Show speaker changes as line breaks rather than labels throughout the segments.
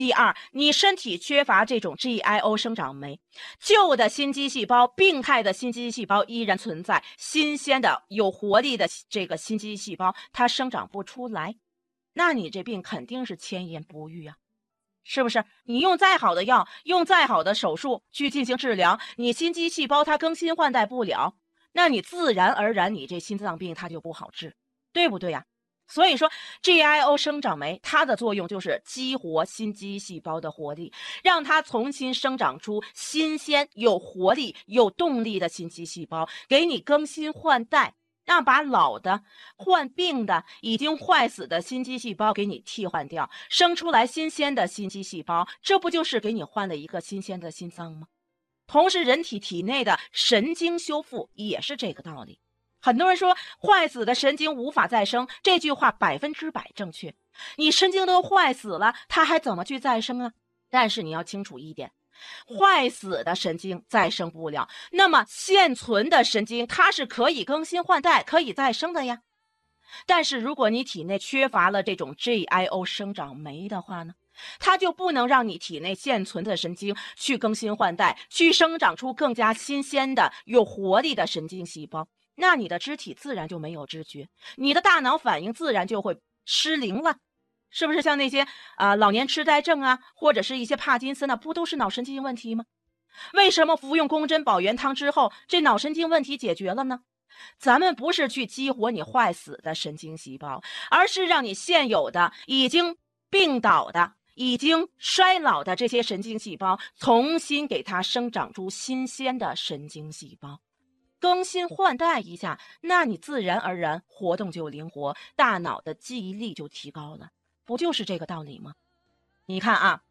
第二，你身体缺乏这种 GIO 生长酶，旧的心肌细胞、病态的心肌细胞依然存在，新鲜的有活力的这个心肌细胞它生长不出来，那你这病肯定是千言不愈啊，是不是？你用再好的药，用再好的手术去进行治疗，你心肌细胞它更新换代不了，那你自然而然你这心脏病它就不好治，对不对呀？所以说 GIO 生长酶它的作用就是激活心肌细胞的活力，让它重新生长出新鲜有活力有动力的心肌细胞，给你更新换代，让把老的患病的已经坏死的心肌细胞给你替换掉，生出来新鲜的心肌细胞，这不就是给你换了一个新鲜的心脏吗？同时人体内的神经修复也是这个道理。很多人说坏死的神经无法再生，这句话100%正确。你神经都坏死了，它还怎么去再生啊？但是你要清楚一点，坏死的神经再生不了，那么现存的神经它是可以更新换代、可以再生的呀。但是如果你体内缺乏了这种 GIO 生长酶的话呢，它就不能让你体内现存的神经去更新换代，去生长出更加新鲜的有活力的神经细胞，那你的肢体自然就没有知觉，你的大脑反应自然就会失灵了，是不是？像那些老年痴呆症啊，或者是一些帕金森啊，不都是脑神经问题吗？为什么服用宫针保元汤之后，这脑神经问题解决了呢？咱们不是去激活你坏死的神经细胞，而是让你现有的已经病倒的已经衰老的这些神经细胞重新给它生长出新鲜的神经细胞，更新换代一下，那你自然而然活动就灵活，大脑的记忆力就提高了，不就是这个道理吗？你看啊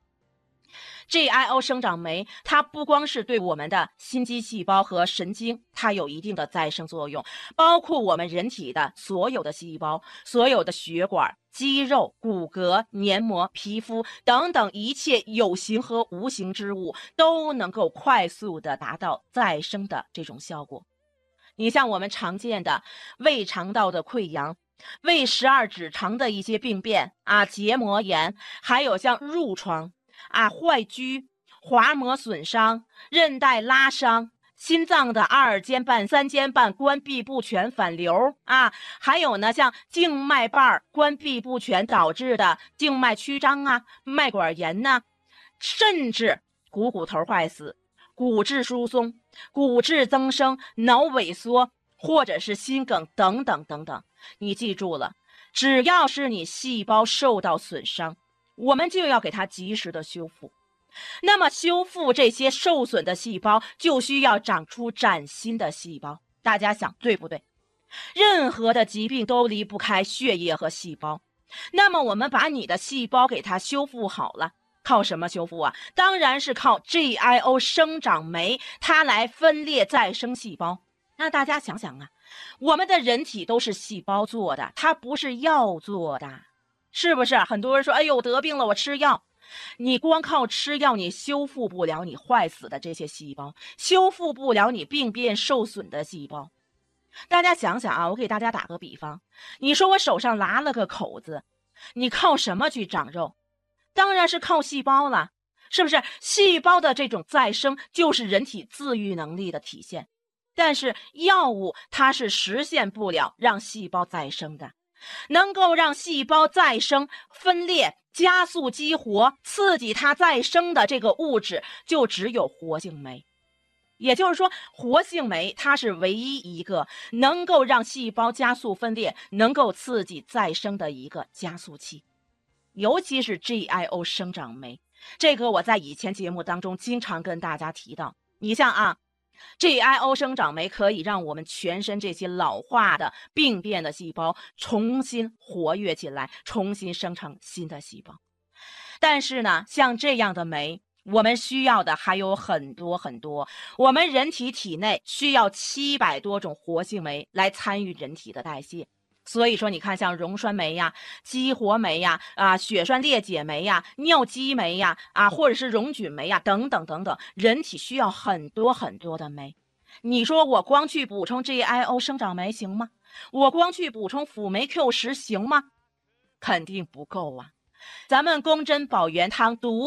，GIO 生长酶它不光是对我们的心肌细胞和神经它有一定的再生作用，包括我们人体的所有的细胞、所有的血管、肌肉、骨骼、黏膜、皮肤等等一切有形和无形之物都能够快速的达到再生的这种效果。你像我们常见的胃肠道的溃疡、胃12指肠的一些病变啊，结膜炎，还有像褥疮坏疽、滑膜损伤、韧带拉伤、心脏的2尖瓣、3尖瓣关闭不全反流还有呢，像静脉瓣关闭不全导致的静脉曲张脉管炎甚至股头坏死、骨质疏松、骨质增生、脑萎缩，或者是心梗等等等等。你记住了，只要是你细胞受到损伤，我们就要给它及时的修复。那么修复这些受损的细胞，就需要长出崭新的细胞。大家想对不对？任何的疾病都离不开血液和细胞。那么我们把你的细胞给它修复好了，靠什么修复啊？当然是靠 GIO 生长酶，它来分裂再生细胞。那大家想想啊，我们的人体都是细胞做的，它不是药做的，是不是？很多人说，哎呦，得病了，我吃药。你光靠吃药，你修复不了你坏死的这些细胞，修复不了你病变受损的细胞。大家想想啊，我给大家打个比方，你说我手上拉了个口子，你靠什么去长肉？当然是靠细胞了，是不是？细胞的这种再生就是人体自愈能力的体现。但是药物它是实现不了让细胞再生的，能够让细胞再生、分裂、加速激活、刺激它再生的这个物质就只有活性酶。也就是说，活性酶它是唯一一个能够让细胞加速分裂、能够刺激再生的一个加速器。尤其是 GIO 生长酶，这个我在以前节目当中经常跟大家提到。你像GIO 生长酶可以让我们全身这些老化的病变的细胞重新活跃起来，重新生成新的细胞。但是呢，像这样的酶，我们需要的还有很多很多。我们人体内需要700多种活性酶来参与人体的代谢。所以说你看，像溶栓酶激活酶血栓裂解酶尿激酶或者是溶菌酶等等等等，人体需要很多很多的酶。你说我光去补充 GIO 生长酶行吗？我光去补充辅酶 Q10行吗？肯定不够啊。咱们宫针保元汤独